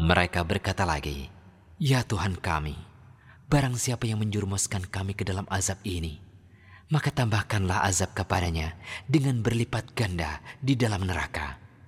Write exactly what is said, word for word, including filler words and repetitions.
Mereka berkata lagi, "Ya Tuhan kami, barang siapa yang menjerumuskan kami ke dalam azab ini, maka tambahkanlah azab kepadanya dengan berlipat ganda di dalam neraka."